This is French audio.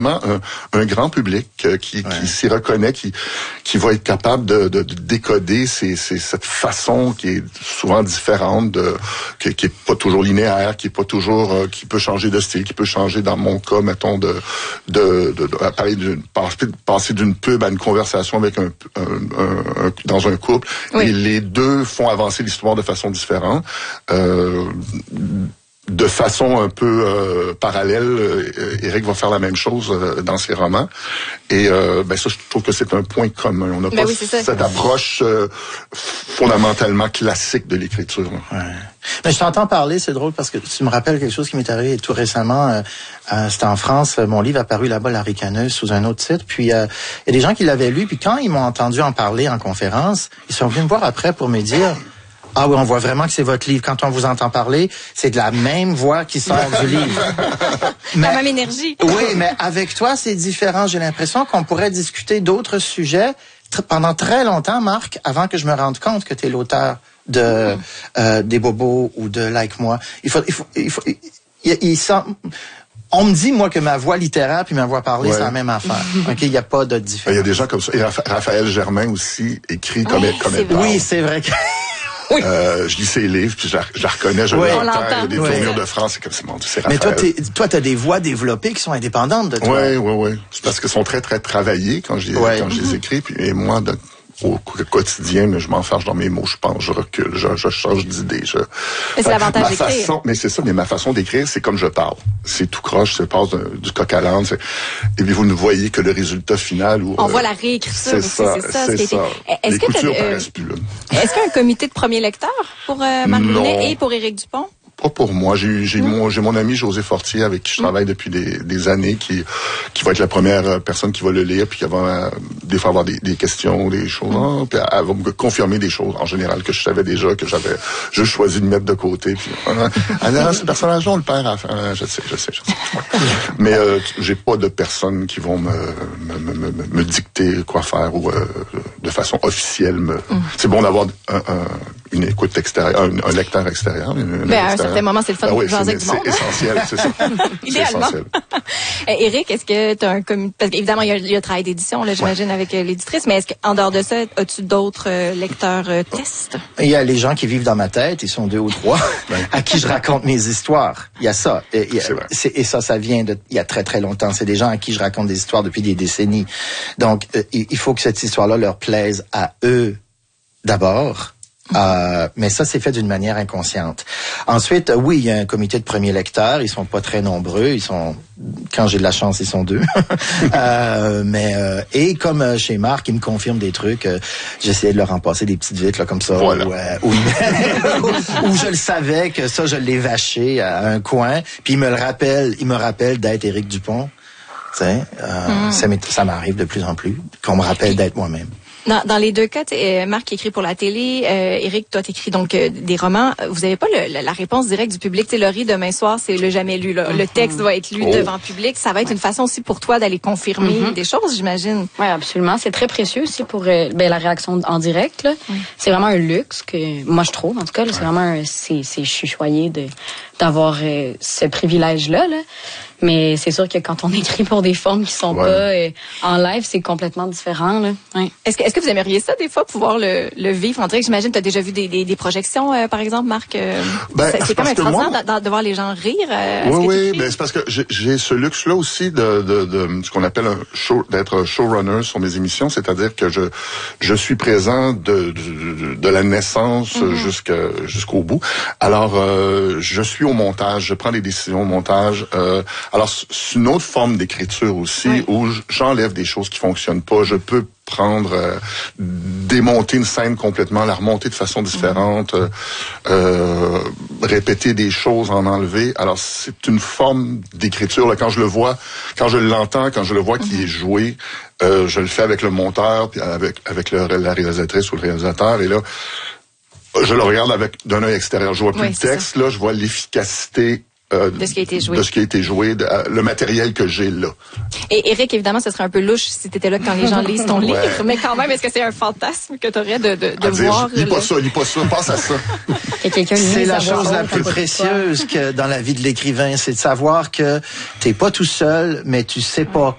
un grand public qui s'y reconnaît, qui va être capable de décoder cette façon qui est souvent différente, qui est pas toujours linéaire, qui est pas toujours, qui peut changer de style, qui peut changer, dans mon cas, mettons, passer d'une pub à une conversation avec dans un couple. Oui. Et les deux font avancer l'histoire de façon différente. De façon un peu parallèle, Éric va faire la même chose dans ses romans. Et ça, je trouve que c'est un point commun. On n'a pas cette approche fondamentalement classique de l'écriture. Ouais. Mais je t'entends parler, c'est drôle parce que tu me rappelles quelque chose qui m'est arrivé tout récemment. C'était en France, mon livre a paru là-bas, La Ricaneuse, sous un autre titre. Puis il y a des gens qui l'avaient lu, puis quand ils m'ont entendu en parler en conférence, ils sont venus me voir après pour me dire... Ah oui, on voit vraiment que c'est votre livre. Quand on vous entend parler, c'est de la même voix qui sort du livre. La même énergie. Oui, mais avec toi, c'est différent. J'ai l'impression qu'on pourrait discuter d'autres sujets pendant très longtemps, Marc, avant que je me rende compte que tu es l'auteur de des Bobos ou de Like Moi. On me dit, moi, que ma voix littéraire puis ma voix parlée, c'est la même affaire. OK, il n'y a pas de différence. Il y a des gens comme ça. Et Raphaël Germain aussi écrit comme elle parle. Oui, c'est vrai que... Oui. Je lis ses livres, puis je la reconnais, je l'entends. Il y a des tournures de France, c'est Raphaël. Mais toi, t'as des voix développées qui sont indépendantes de toi. Oui. C'est parce qu'elles sont très, très travaillées quand je les écris, et moi, au quotidien, mais je m'enfarge dans mes mots, je pense, je recule, je change d'idée. Mais c'est l'avantage d'écrire. Mais c'est ça, mais ma façon d'écrire, c'est comme je parle. C'est tout croche, ça passe du coq à l'âne. Et puis vous ne voyez que le résultat final. Où, on voit la réécriture aussi, c'est ça. Les coutures paraissent plus là. Est-ce qu'il y a un comité de premiers lecteurs pour Marc Brunet et pour Éric Dupont? Pas pour moi. J'ai mon ami José Fortier avec qui je travaille depuis des années qui va être la première personne qui va le lire puis qui va des fois avoir des questions, des choses. Puis elle va me confirmer des choses en général que je savais déjà, que j'avais juste choisi de mettre de côté. Puis ce personnage-là, on le perd à faire. Je sais. Mais j'ai pas de personnes qui vont me dicter quoi faire ou de façon officielle. C'est bon d'avoir une écoute extérieure, un lecteur extérieur. À un certain moment, c'est le fun de jaser du monde. C'est essentiel, c'est ça. Idéalement. Éric, est-ce que tu as un comité? Parce qu'évidemment, il y a le travail d'édition, là, j'imagine, avec l'éditrice, mais est-ce qu'en dehors de ça, as-tu d'autres lecteurs tests? Il y a les gens qui vivent dans ma tête, ils sont 2 ou 3, à qui je raconte mes histoires. Il y a ça. Et ça vient il y a très, très longtemps. C'est des gens à qui je raconte des histoires depuis des décennies. Donc, il faut que cette histoire-là leur plaise à eux d'abord. Mais ça, c'est fait d'une manière inconsciente. Ensuite, oui, il y a un comité de premiers lecteurs. Ils sont pas très nombreux. Quand j'ai de la chance, ils sont 2. Et comme chez Marc, il me confirme des trucs. J'essayais de leur en passer des petites vites là comme ça. Voilà. Où je le savais que ça, je l'ai vaché à un coin. Puis il me rappelle d'être Éric Dupont. Ça m'arrive de plus en plus qu'on me rappelle d'être moi-même. Dans les deux cas, Marc écrit pour la télé, Éric, toi t'écris donc des romans. Vous avez pas la réponse directe du public. Laurie, demain soir, c'est le jamais lu. Là. Le texte va être lu devant le public. Ça va être une façon aussi pour toi d'aller confirmer des choses, j'imagine. Oui, absolument. C'est très précieux aussi pour la réaction en direct. Là. C'est vraiment un luxe que moi je trouve. En tout cas, là, c'est vraiment je suis choyée d'avoir ce privilège-là. Là. Mais c'est sûr que quand on écrit pour des formes qui sont pas en live, c'est complètement différent. Là. Ouais. Est-ce que vous aimeriez ça des fois, pouvoir le vivre en direct? J'imagine que tu as déjà vu des projections, par exemple, Marc. C'est comme extraordinaire de voir les gens rire. Oui, c'est parce que j'ai ce luxe-là aussi de ce qu'on appelle d'être showrunner sur mes émissions, c'est-à-dire que je suis présent de la naissance jusqu'au bout. Alors, je suis au montage, je prends des décisions au montage. Alors, c'est une autre forme d'écriture aussi, où j'enlève des choses qui fonctionnent pas. Je peux démonter une scène complètement, la remonter de façon différente, répéter des choses, en enlever. Alors, c'est une forme d'écriture. Là, quand je l'entends, quand je le vois qui est joué, je le fais avec le monteur, puis avec la réalisatrice ou le réalisateur, et là, je le regarde d'un œil extérieur. Je vois plus le texte, là, je vois l'efficacité de ce qui a été joué. De ce qui a été joué, le matériel que j'ai là. Et Éric, évidemment, ce serait un peu louche si tu étais là quand les gens lisent ton livre, mais quand même, est-ce que c'est un fantasme que tu aurais de voir? Lis pas ça, passe à ça. C'est la chose la plus précieuse que dans la vie de l'écrivain, c'est de savoir que t'es pas tout seul, mais tu sais pas